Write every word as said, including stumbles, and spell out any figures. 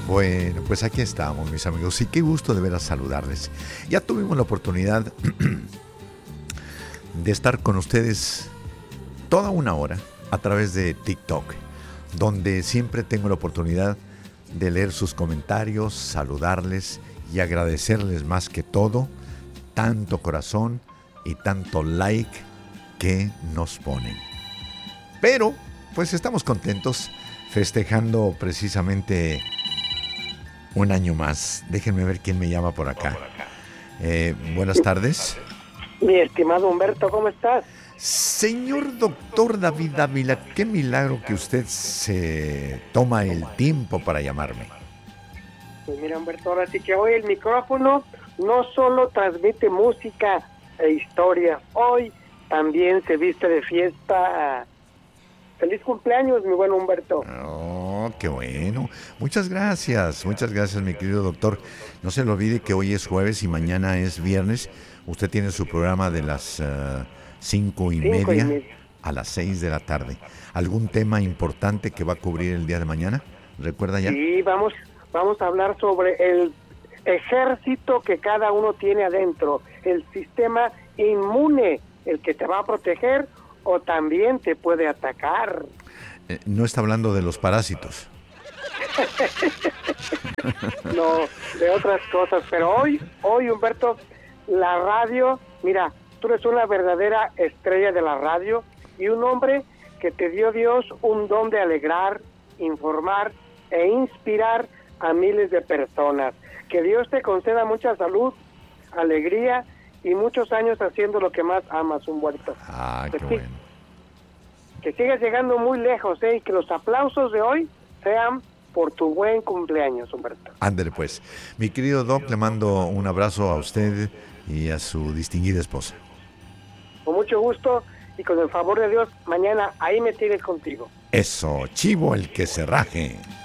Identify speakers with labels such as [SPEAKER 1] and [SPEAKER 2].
[SPEAKER 1] Bueno, pues aquí estamos, mis amigos, y qué gusto de veras saludarles. Ya tuvimos la oportunidad de estar con ustedes toda una hora a través de TikTok, donde siempre tengo la oportunidad de leer sus comentarios, saludarles y agradecerles más que todo tanto corazón y tanto like que nos ponen. Pero, pues estamos contentos festejando precisamente un año más. Déjenme ver quién me llama por acá. Eh, buenas tardes.
[SPEAKER 2] Mi estimado Humberto, ¿cómo estás?
[SPEAKER 1] Señor doctor David Dávila, qué milagro que usted se toma el tiempo para llamarme.
[SPEAKER 2] Pues mira, Humberto, ahora sí que hoy el micrófono no solo transmite música e historia, hoy también se viste de fiesta. Feliz cumpleaños, mi buen Humberto.
[SPEAKER 1] Oh, qué bueno. Muchas gracias, muchas gracias, mi querido doctor. No se le olvide que hoy es jueves y mañana es viernes. Usted tiene su programa de las uh, cinco y
[SPEAKER 2] Cinco
[SPEAKER 1] media
[SPEAKER 2] y media.
[SPEAKER 1] a las seis de la tarde. ¿Algún tema importante que va a cubrir el día de mañana? ¿Recuerda ya?
[SPEAKER 2] Sí, vamos, vamos a hablar sobre el ejército que cada uno tiene adentro, el sistema inmune, el que te va a proteger o también te puede atacar.
[SPEAKER 1] Eh, no está hablando de los parásitos.
[SPEAKER 2] No, de otras cosas, pero hoy, hoy Humberto, la radio, mira, tú eres una verdadera estrella de la radio y un hombre que te dio Dios un don de alegrar, informar e inspirar a miles de personas. Que Dios te conceda mucha salud, alegría y muchos años haciendo lo que más amas, Humberto.
[SPEAKER 1] Ah,
[SPEAKER 2] que
[SPEAKER 1] qué
[SPEAKER 2] sí,
[SPEAKER 1] bueno.
[SPEAKER 2] Que sigas llegando muy lejos, ¿eh? Y que los aplausos de hoy sean por tu buen cumpleaños, Humberto.
[SPEAKER 1] Ándale pues. Mi querido Doc, le mando un abrazo a usted y a su distinguida esposa.
[SPEAKER 2] Con mucho gusto y con el favor de Dios, mañana ahí me tienes contigo.
[SPEAKER 1] Eso, chivo el que se raje.